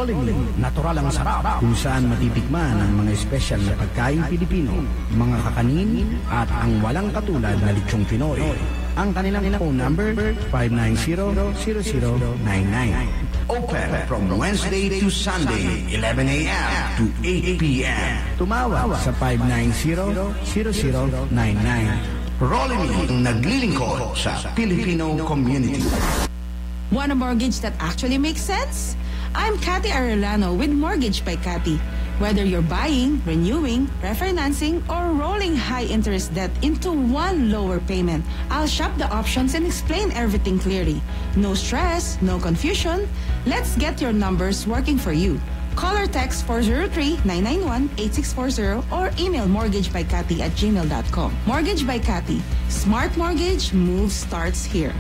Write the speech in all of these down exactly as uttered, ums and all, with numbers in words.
Rolling, natural ang sarap, kung saan matitikman ang mga espesyal na pagkain Pilipino, mga kakanin, at ang walang katulad na lechong Pinoy. Ang kanilang phone number, five nine zero, zero zero nine nine. Open from Wednesday to Sunday, eleven a m to eight p m Tumawag sa five nine zero, zero zero nine nine. Rolling, ang naglilingkod sa Filipino community. Want a mortgage that actually makes sense? I'm Cathy Arellano with Mortgage by Cathy. Whether you're buying, renewing, refinancing, or rolling high-interest debt into one lower payment, I'll shop the options and explain everything clearly. No stress, no confusion. Let's get your numbers working for you. Call or text four zero three, nine nine one, eight six four zero or email mortgagebykathy at gmail dot com. Mortgage by Cathy. Smart mortgage, move starts here.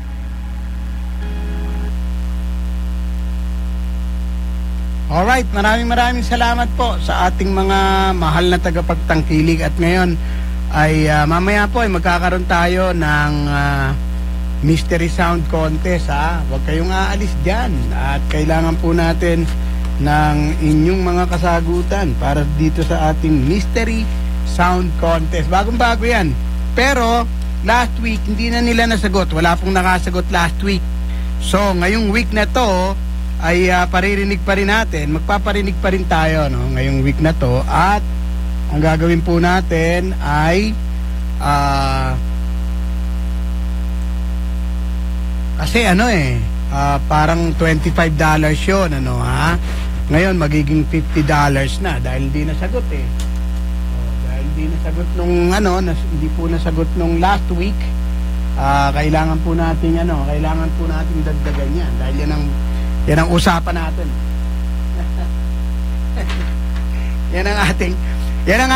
Alright, maraming maraming salamat po sa ating mga mahal na tagapagtangkilig. At ngayon ay uh, mamaya po ay magkakaroon tayo ng uh, Mystery Sound Contest, ha. Huwag kayong aalis dyan. At kailangan po natin ng inyong mga kasagutan para dito sa ating Mystery Sound Contest. Bagong bago yan. Pero last week hindi na nila nasagot. Wala pong nakasagot last week. So ngayong week na to ay uh, paririnig pa rin natin, magpaparinig pa rin tayo, no, ngayong week na to. At ang gagawin po natin ay uh, kasi ano eh uh, parang twenty-five dollars yun, ano, ha. Ngayon magiging fifty dollars na dahil hindi nasagot eh. Oh, dahil hindi nasagot nung ano, nas, hindi po nasagot nung last week. Uh, kailangan po natin ano, kailangan po natin dagdagan yan dahil yan ang Yan ang usapan natin. Yan ang ating, yan ang